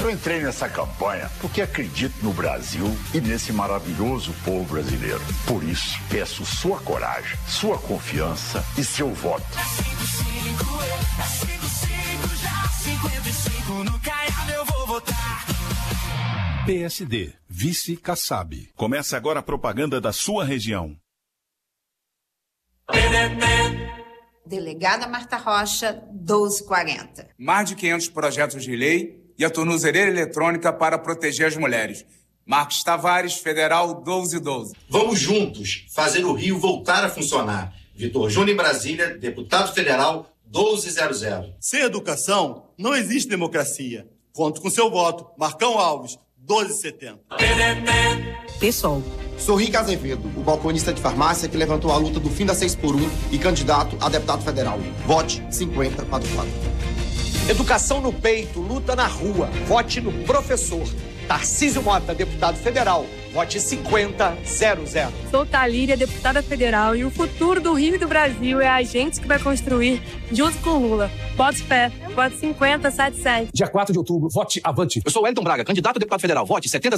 Eu entrei nessa campanha porque acredito no Brasil e nesse maravilhoso povo brasileiro. Por isso, peço sua coragem, sua confiança e seu voto. PSD, Vice Kassab. Começa agora a propaganda da sua região. Delegada Marta Rocha, 1240. Mais de 500 projetos de lei e a tornozeleira eletrônica para proteger as mulheres. Marcos Tavares, Federal 1212. Vamos juntos fazer o Rio voltar a funcionar. Vitor Júnior em Brasília, deputado federal 1200. Sem educação, não existe democracia. Conto com seu voto. Marcão Alves, 1270. PSOL. Sou Rica Azevedo, o balconista de farmácia que levantou a luta do fim da 6x1 e candidato a deputado federal. Vote 5044. Educação no peito, luta na rua. Vote no professor. Tarcísio Mota, deputado federal. Vote 5000. Sou Thalíria, deputada federal, e o futuro do Rio e do Brasil é a gente que vai construir junto com Lula. Vote fé. Vote 5077. Dia 4 de outubro, vote avante. Eu sou Wellington Braga, candidato a deputado federal. Vote 70